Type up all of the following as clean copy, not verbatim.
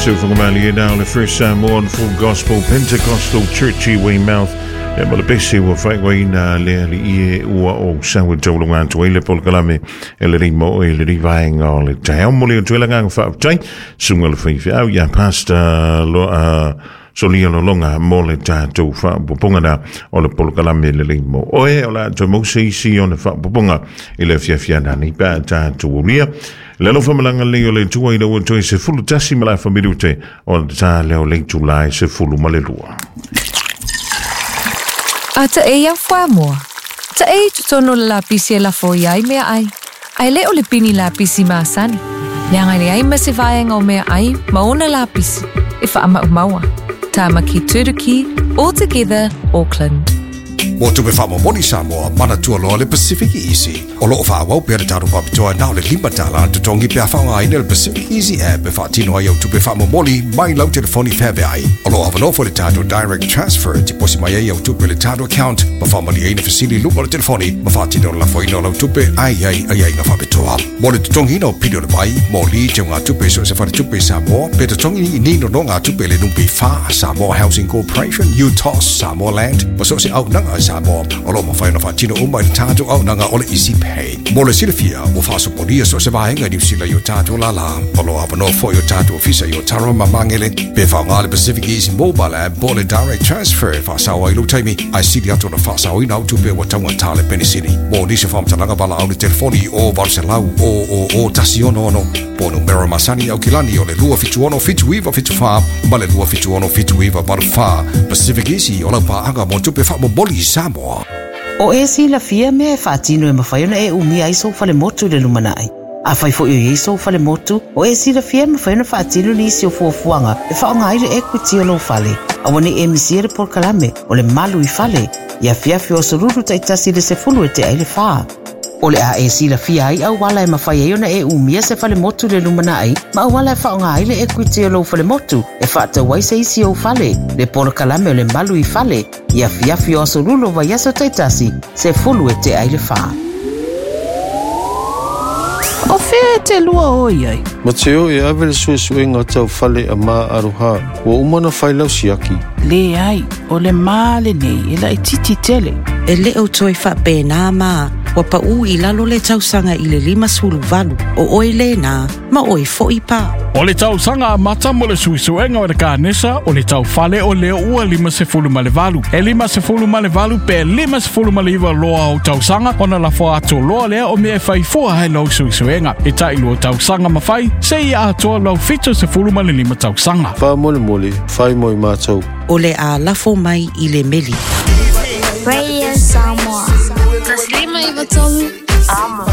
So from Amalia now, the first Samoan Full Gospel Pentecostal Churchy Weymouth. Ja, maar de beste we fai we na le ie o sawe tolu ngan to ile pol kalame ele ri mo ele ri vai ngol tai mo le twela ngang fa tai sungal fi au ya pasta lo solia lo longa mo le to fa poponga na o le pol kalame le ri mo o e ola to mo si on fa poponga ile fia na ni pa to ria le lo famalanga le le tu ai do to se fulu tasi mala familute o ta le o le July se fulu malelua. A ta e ia wha moa. Ta e tutono la lapisi e la fo iai mea ai. Ai leo le pini lapisi maasani. Leanga le ai ma se vaenga o mea ai maona lapisi. E wha ama umaua. Ta maki Turiki, all together, Auckland. Mo tupe whamo moni Samoa, mana tua loa le Pacific Easy. O loo whawau pere tāru whapitoa nao le limbatala te tongi pia whaunga ai le Pacific Easy app e whaatino ai au tupe whamo moni mai lau telefoni whewe ai. O loo awanofo le tātu direct transfer te posi mai ai au tupe le tātu account ma whamali ai na fasili lupa le telefoni ma whaatino la whaino lau tupe ai na whapitoa. Mo le tutongi no pido le mai, mo li te ngā tupe so se whare tupe Samoa, pe te tongi nino no ngā tupe le numpi wha Samoa Housing Corporation, UTOS, Samoa Land, ma so se au nanga Samoa, o lo mawhaina whaatino umai tātou au nanga ole Easy Pay. Mo le silifia, mo whaasoporia so se wahenga New Zealand yo tātou lala, o lo awano fo yo tātou ofisa yo taro mamangele, pe whaunga le Pacific Easy Mobile app, mo le direct transfer, whaasawa i lutaimi, ai siri ato na whaasawa i nau tupe wa taunga tāle penisini. Mo nisi whamtalanga wala au le telefoni o Varselau, o Tasiono ono, po numero masani au kilani o le lua fitu ono fitu iwa fitu wha, ma le lua fitu ono fitu iwa baru wha, Pacific Easy o lau paanga mo tupe wha mo boli Samoa. O e si la fia me e whaatino e mawhaiona e umia iso fale motu le lumanai. A whai fo i iso fale motu, o e si la fia me whaiona whaatino ni isi o fuafuanga e whaonga aile equity o lo fale. A wane e misiere por kalame o le malu I fale, ia fiafi o soruru taitasi le se fulu e te aile wha. O le a e si la fia ai au wala e mawhaiona e umia se fale motu le lumanai, ma au wala e whaonga aile equity o lo fale motu, e whaata wai se isi o fale, le por kalame o le malu I fale, ia fiafi o asorulo vai aso taitasi, se fulu e te aile wha. O whea te lua oi ai. Ma te o e awe le sue ngā tau whale a mā aroha, wa umana whailau siaki. Le ai, o le mā le nei, e la I titi tele. E le au toi wha pēnā mā, wa pa u I lalo le tausanga I le 5 o oi le nā, ma oi fo I pā. O le tausanga a mata mo le suisuenga o le kānesa, o le tau whale o leo ua 5 E 5 pe 5 loa o tausanga, o na la fo ato loa lea o mea whai fua hai lau suisuenga. E tai lua tausanga mawhai, se I ato lau 5 tausanga. Wha mole, whai moi mātou. O le a lafo mai I le meli. Radio Samoa. Taslima Ivatolu. Amo.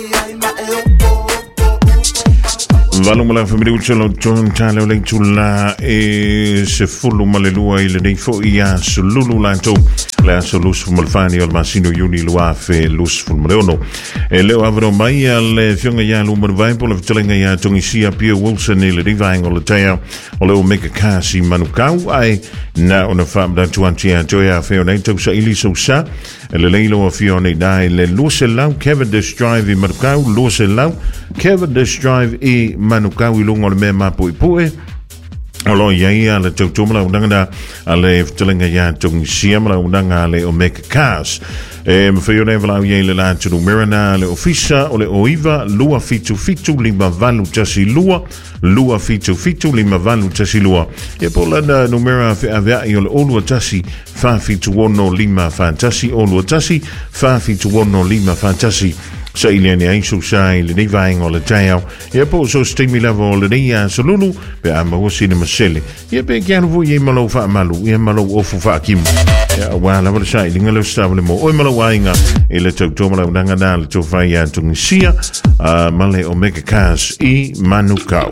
Valo mala famili utsolo ton tale o le tula e se fulu malelua I le nei fo ia sululu lanto le aso lus malfani o masino yuni lua fe lus fulmreono e leo avro mai al fionga ya lu marvai po le telenga ya tongisia Pia Wilson le rivang o le tea o le o meka kasi manukau ai na ona fam da tuantia joya fe o nei to sa iliso sa le leilo o fione dai le luselau Cavendish Drive I manukau luselau Cavendish Drive I manukau I lungo le me mapuipue alo ia le tautumala unanga ale telenga ya tung siamala unanga le omeka cars mfeyo ne vala ia le la tunu mirana le ofisa ole oiva lua fitu lima valu tasi lua fitu lima valu tasi lua e pola na numera fe avea i ole olua tasi fa fitu wono lima fantasi olua tasi fa fitu wono lima fantasi sa iliani ai so sai le nei vainga o le tau e po so stimi level o le nei a solulu pe a magosi ne masele e pe kianu vo ye malo fa malu e malo ofu fa kim e wa la vo sai linga le sta mo o malo wainga e le tau tomala nanga na le to vai a tungisia male omega cars I manukau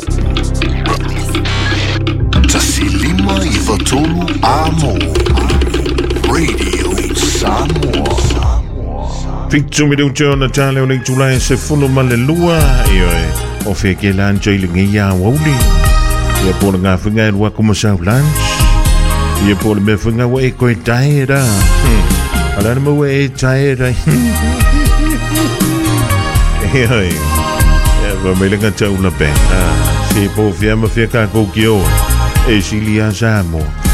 Tasilima Ivatolu Amo Radio Samoa Fitu minuto na tale o le July se fulu malelua o fe ke lancho I lingi ya wauli ia po nga finga wa kuma sa lunch ia po me finga wa e ko taira ala mo wa e taira ia va me lenga tau la pena E po fia ma fia ka ko kio. E Silia Samoa.